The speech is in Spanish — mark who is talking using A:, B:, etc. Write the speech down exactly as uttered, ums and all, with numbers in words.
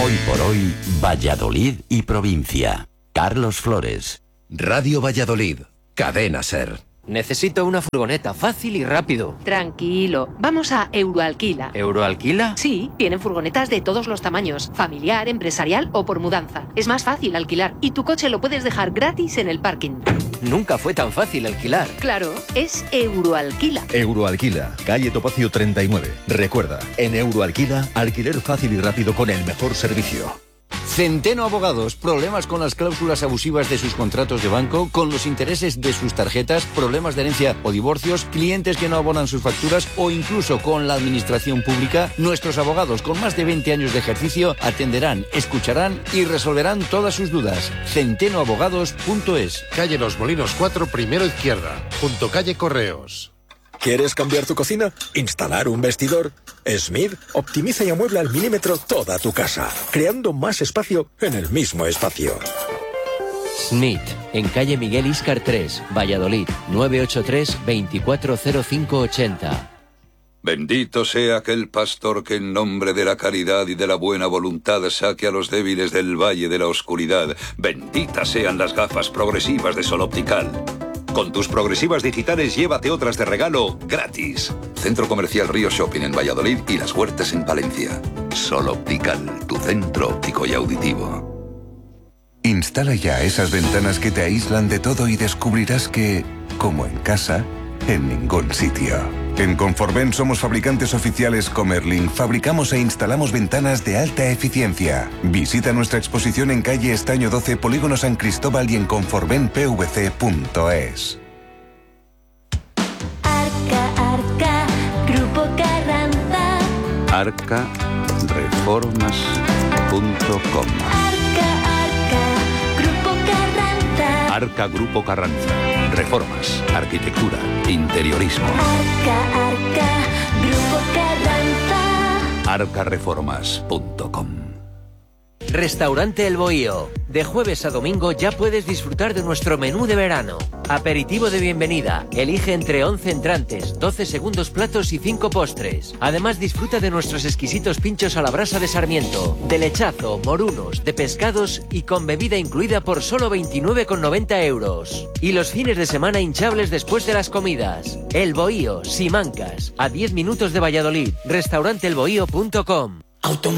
A: Hoy por hoy, Valladolid y provincia. Carlos Flores.
B: Radio Valladolid. Cadena SER.
C: Necesito una furgoneta fácil y rápido.
D: Tranquilo, vamos a Euroalquila.
C: ¿Euroalquila?
D: Sí, tienen furgonetas de todos los tamaños, familiar, empresarial o por mudanza. Es más fácil alquilar y tu coche lo puedes dejar gratis en el parking.
C: Nunca fue tan fácil alquilar.
D: Claro, es Euroalquila.
E: Euroalquila, calle Topacio treinta y nueve. Recuerda, en Euroalquila, alquiler fácil y rápido con el mejor servicio.
F: Centeno Abogados. Problemas con las cláusulas abusivas de sus contratos de banco, con los intereses de sus tarjetas, problemas de herencia o divorcios, clientes que no abonan sus facturas o incluso con la administración pública. Nuestros abogados con más de veinte años de ejercicio atenderán, escucharán y resolverán todas sus dudas. centeno abogados punto es.
G: Calle Los Molinos cuatro, primero izquierda, junto calle Correos.
H: ¿Quieres cambiar tu cocina? ¿Instalar un vestidor? Smith optimiza y amuebla al milímetro toda tu casa, creando más espacio en el mismo espacio.
C: Smith, en calle Miguel Íscar tres, Valladolid, nueve ocho tres, veinticuatro cero cinco ochenta.
I: Bendito sea aquel pastor que en nombre de la caridad y de la buena voluntad saque a los débiles del valle de la oscuridad. Benditas sean las gafas progresivas de Sol Optical. Con tus progresivas digitales llévate otras de regalo gratis. Centro Comercial Río Shopping en Valladolid y Las Huertas en Palencia. Sol Optical, tu centro óptico y auditivo.
J: Instala ya esas ventanas que te aíslan de todo y descubrirás que, como en casa, en ningún sitio. En Conforven somos fabricantes oficiales Comerlin. Fabricamos e instalamos ventanas de alta eficiencia. Visita nuestra exposición en calle Estaño doce, Polígono San Cristóbal y en conforven p v c punto es.
K: Arca, Arca, Grupo Carranza.
L: arca reformas punto com.
K: Arca, Arca, Grupo Carranza.
L: Arca Grupo Carranza. Reformas, arquitectura, interiorismo.
K: Arca, Arca, Grupo Carranza.
L: arca reformas punto com.
C: Restaurante El Bohío. De jueves a domingo ya puedes disfrutar de nuestro menú de verano. Aperitivo de bienvenida. Elige entre once entrantes, doce segundos platos y cinco postres. Además disfruta de nuestros exquisitos pinchos a la brasa de Sarmiento, de lechazo, morunos, de pescados y con bebida incluida por solo veintinueve con noventa euros. Y los fines de semana hinchables después de las comidas. El Bohío, Simancas, a diez minutos de Valladolid. restaurante el bohío punto com.